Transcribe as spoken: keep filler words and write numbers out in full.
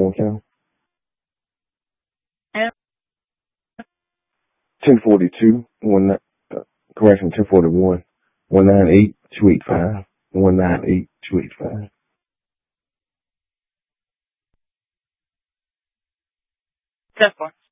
Warren County. And ten forty-two, one, uh, correction, ten forty-one, one nine eight, two eight five, one nine eight, two eight five. ten four.